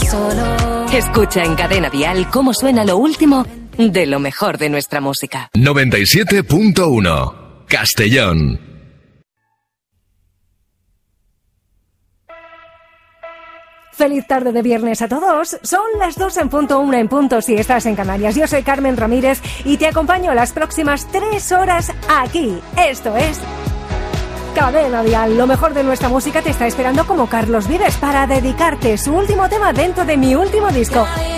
Escucha en Cadena Dial cómo suena lo último de lo mejor de nuestra música. 97.1 Castellón. Feliz tarde de viernes a todos. Son las 2 en punto, 1 en punto si estás en Canarias. Yo soy Carmen Ramírez y te acompaño las próximas 3 horas aquí. Esto es Cadena Dial. Lo mejor de nuestra música te está esperando como Carlos Vives para dedicarte su último tema dentro de mi último disco.